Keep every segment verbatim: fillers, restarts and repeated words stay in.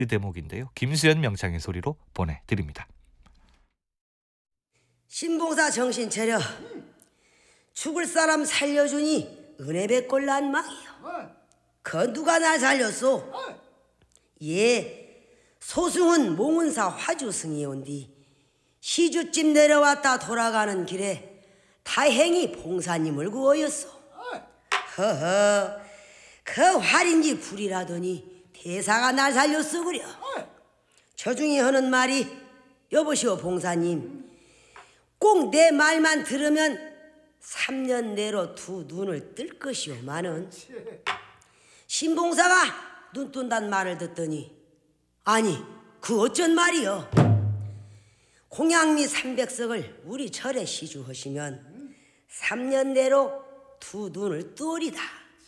이 대목인데요. 김수현 명창의 소리로 보내드립니다. 신봉사 정신 차려. 죽을 사람 살려주니 은혜 뵙골 난망이여. 그 누가 날 살렸소? 예, 소승은 몽은사 화주승이 온디 시주쯤 내려왔다 돌아가는 길에 다행히 봉사님을 구하였소. 허허, 그 활인지 불이라더니 대사가 날 살렸어 그려. 저 중에 하는 말이, 여보시오 봉사님, 꼭 내 말만 들으면 삼 년 내로 두 눈을 뜰 것이오마는 신봉사가 눈 뜬단 말을 듣더니, 아니 그 어쩐 말이여. 공양미 삼백석을 우리 절에 시주하시면 삼 년 내로 두 눈을 뜨리다.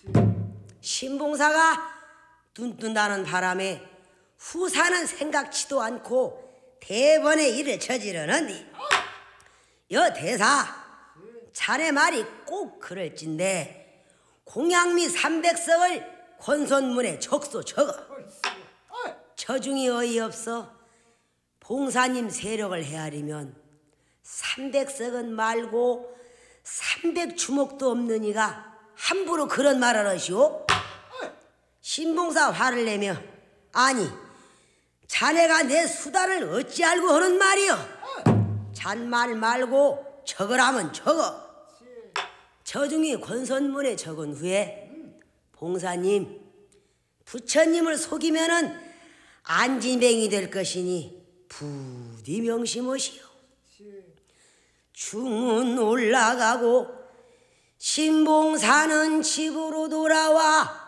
신봉사가 눈 뜬다는 바람에 후사는 생각지도 않고 대번에 일을 저지르는디, 여 대사, 자네 말이 꼭 그럴진데 공양미 삼백석을 권선문에 적소 적어. 저중이 어이없어 봉사님 세력을 헤아리면 삼백석은 말고 삼백주목도 없는 이가 함부로 그런 말을 하시오? 신봉사 화를 내며, 아니 자네가 내 수다를 어찌 알고 하는 말이여. 잔말 말고 적으라면 적어. 저중이 권선문에 적은 후에 봉사님, 부처님을 속이면은 안진뱅이 될 것이니 부디 명심하시오. 중은 올라가고 신봉사는 집으로 돌아와